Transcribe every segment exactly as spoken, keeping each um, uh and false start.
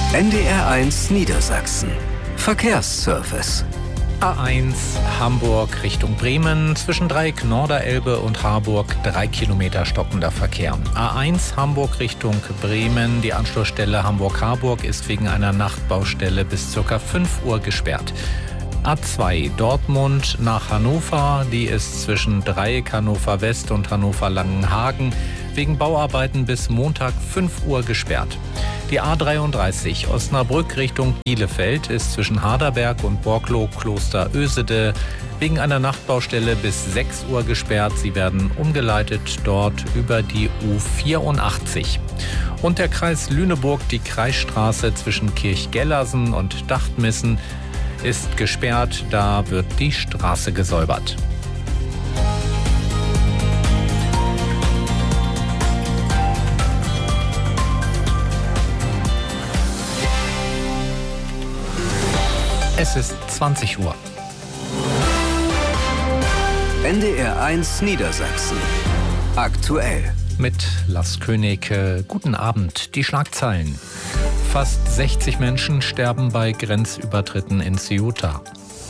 N D R eins Niedersachsen. Verkehrsservice. A eins Hamburg Richtung Bremen, zwischen Dreieck Norderelbe und Harburg drei Kilometer stockender Verkehr. A eins Hamburg Richtung Bremen, die Anschlussstelle Hamburg-Harburg ist wegen einer Nachtbaustelle bis ca. fünf Uhr gesperrt. A zwei Dortmund nach Hannover, die ist zwischen Dreieck Hannover West und Hannover Langenhagen wegen Bauarbeiten bis Montag fünf Uhr gesperrt. Die A dreiunddreißig Osnabrück Richtung Bielefeld ist zwischen Harderberg und Borklow Kloster Ösede wegen einer Nachtbaustelle bis sechs Uhr gesperrt. Sie werden umgeleitet dort über die U vierundachtzig. Und der Kreis Lüneburg, die Kreisstraße zwischen Kirchgellersen und Dachtmissen ist gesperrt. Da wird die Straße gesäubert. Es ist zwanzig Uhr. N D R eins Niedersachsen. Aktuell. Mit Lars König. Guten Abend. Die Schlagzeilen. Fast sechzig Menschen sterben bei Grenzübertritten in Ceuta.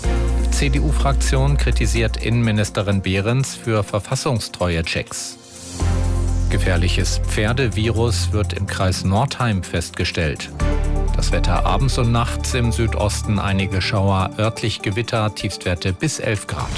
C D U-Fraktion kritisiert Innenministerin Behrens für Verfassungstreue-Checks. Gefährliches Pferdevirus wird im Kreis Nordheim festgestellt. Das Wetter abends und nachts im Südosten einige Schauer, örtlich Gewitter, Tiefstwerte bis elf Grad.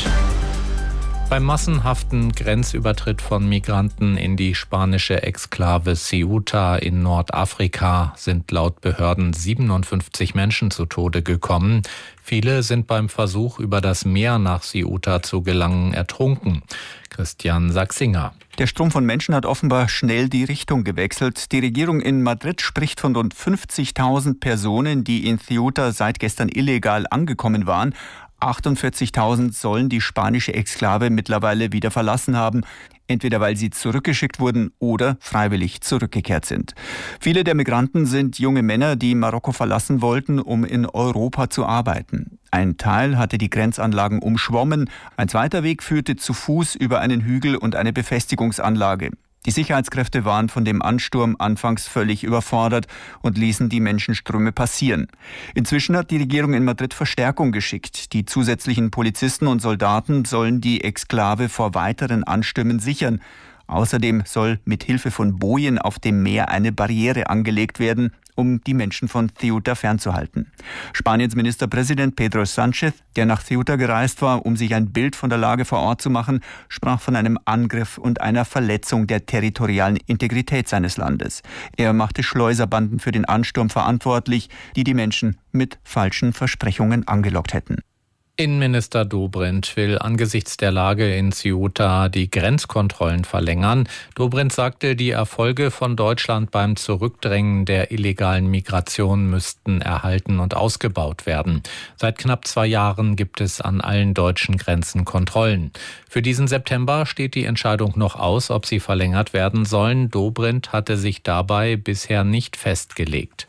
Beim massenhaften Grenzübertritt von Migranten in die spanische Exklave Ceuta in Nordafrika sind laut Behörden siebenundfünfzig Menschen zu Tode gekommen. Viele sind beim Versuch, über das Meer nach Ceuta zu gelangen, ertrunken. Christian Sachsinger. Der Strom von Menschen hat offenbar schnell die Richtung gewechselt. Die Regierung in Madrid spricht von rund fünfzigtausend Personen, die in Ceuta seit gestern illegal angekommen waren. achtundvierzigtausend sollen die spanische Exklave mittlerweile wieder verlassen haben, entweder weil sie zurückgeschickt wurden oder freiwillig zurückgekehrt sind. Viele der Migranten sind junge Männer, die Marokko verlassen wollten, um in Europa zu arbeiten. Ein Teil hatte die Grenzanlagen umschwommen, ein zweiter Weg führte zu Fuß über einen Hügel und eine Befestigungsanlage. Die Sicherheitskräfte waren von dem Ansturm anfangs völlig überfordert und ließen die Menschenströme passieren. Inzwischen hat die Regierung in Madrid Verstärkung geschickt. Die zusätzlichen Polizisten und Soldaten sollen die Exklave vor weiteren Anstürmen sichern. Außerdem soll mit Hilfe von Bojen auf dem Meer eine Barriere angelegt werden, um die Menschen von Ceuta fernzuhalten. Spaniens Ministerpräsident Pedro Sánchez, der nach Ceuta gereist war, um sich ein Bild von der Lage vor Ort zu machen, sprach von einem Angriff und einer Verletzung der territorialen Integrität seines Landes. Er machte Schleuserbanden für den Ansturm verantwortlich, die die Menschen mit falschen Versprechungen angelockt hätten. Innenminister Dobrindt will angesichts der Lage in Ceuta die Grenzkontrollen verlängern. Dobrindt sagte, die Erfolge von Deutschland beim Zurückdrängen der illegalen Migration müssten erhalten und ausgebaut werden. Seit knapp zwei Jahren gibt es an allen deutschen Grenzen Kontrollen. Für diesen September steht die Entscheidung noch aus, ob sie verlängert werden sollen. Dobrindt hatte sich dabei bisher nicht festgelegt.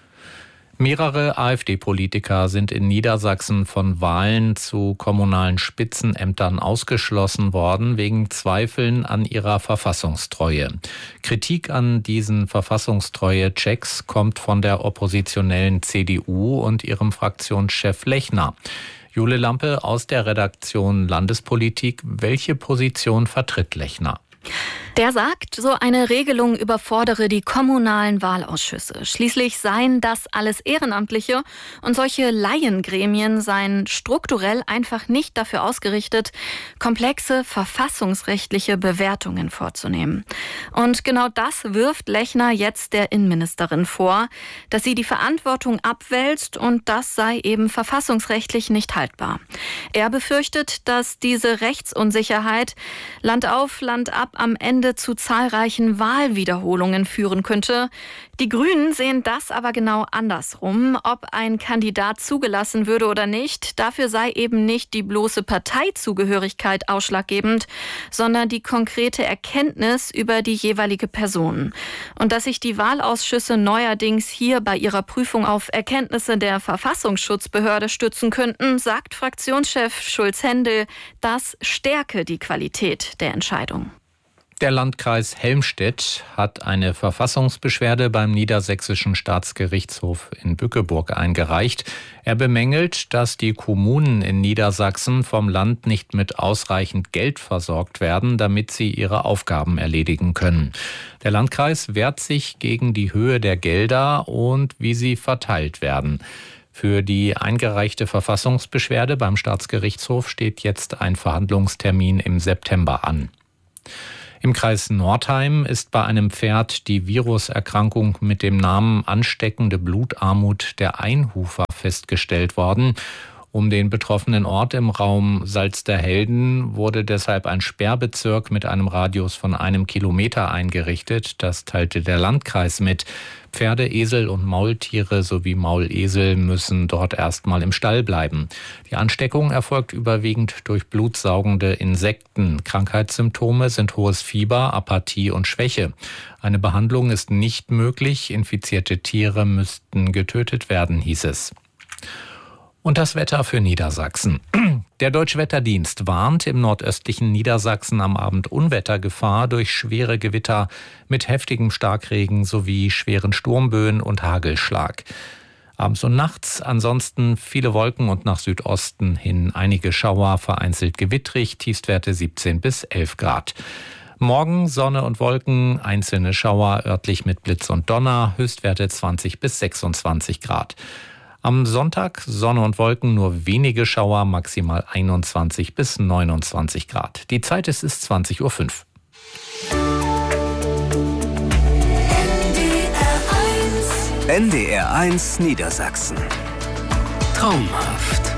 Mehrere AfD-Politiker sind in Niedersachsen von Wahlen zu kommunalen Spitzenämtern ausgeschlossen worden, wegen Zweifeln an ihrer Verfassungstreue. Kritik an diesen Verfassungstreue-Checks kommt von der oppositionellen C D U und ihrem Fraktionschef Lechner. Jule Lampe aus der Redaktion Landespolitik. Welche Position vertritt Lechner? Der sagt, so eine Regelung überfordere die kommunalen Wahlausschüsse. Schließlich seien das alles Ehrenamtliche und solche Laiengremien seien strukturell einfach nicht dafür ausgerichtet, komplexe verfassungsrechtliche Bewertungen vorzunehmen. Und genau das wirft Lechner jetzt der Innenministerin vor, dass sie die Verantwortung abwälzt und das sei eben verfassungsrechtlich nicht haltbar. Er befürchtet, dass diese Rechtsunsicherheit Land auf, Land ab am Ende zu zahlreichen Wahlwiederholungen führen könnte. Die Grünen sehen das aber genau andersrum. Ob ein Kandidat zugelassen würde oder nicht, dafür sei eben nicht die bloße Parteizugehörigkeit ausschlaggebend, sondern die konkrete Erkenntnis über die jeweilige Person. Und dass sich die Wahlausschüsse neuerdings hier bei ihrer Prüfung auf Erkenntnisse der Verfassungsschutzbehörde stützen könnten, sagt Fraktionschef Schulz-Hendel, das stärke die Qualität der Entscheidung. Der Landkreis Helmstedt hat eine Verfassungsbeschwerde beim Niedersächsischen Staatsgerichtshof in Bückeburg eingereicht. Er bemängelt, dass die Kommunen in Niedersachsen vom Land nicht mit ausreichend Geld versorgt werden, damit sie ihre Aufgaben erledigen können. Der Landkreis wehrt sich gegen die Höhe der Gelder und wie sie verteilt werden. Für die eingereichte Verfassungsbeschwerde beim Staatsgerichtshof steht jetzt ein Verhandlungstermin im September an. Im Kreis Nordheim ist bei einem Pferd die Viruserkrankung mit dem Namen ansteckende Blutarmut der Einhufer festgestellt worden. Um den betroffenen Ort im Raum Salzderhelden wurde deshalb ein Sperrbezirk mit einem Radius von einem Kilometer eingerichtet. Das teilte der Landkreis mit. Pferde, Esel und Maultiere sowie Maulesel müssen dort erstmal im Stall bleiben. Die Ansteckung erfolgt überwiegend durch blutsaugende Insekten. Krankheitssymptome sind hohes Fieber, Apathie und Schwäche. Eine Behandlung ist nicht möglich. Infizierte Tiere müssten getötet werden, hieß es. Und das Wetter für Niedersachsen. Der Deutsche Wetterdienst warnt im nordöstlichen Niedersachsen am Abend Unwettergefahr durch schwere Gewitter mit heftigem Starkregen sowie schweren Sturmböen und Hagelschlag. Abends und nachts ansonsten viele Wolken und nach Südosten hin einige Schauer, vereinzelt gewittrig, Tiefstwerte siebzehn bis elf Grad. Morgen Sonne und Wolken, einzelne Schauer, örtlich mit Blitz und Donner, Höchstwerte zwanzig bis sechsundzwanzig Grad. Am Sonntag Sonne und Wolken, nur wenige Schauer, maximal einundzwanzig bis neunundzwanzig Grad. Die Zeit ist, ist zwanzig Uhr fünf. N D R eins Niedersachsen. Traumhaft.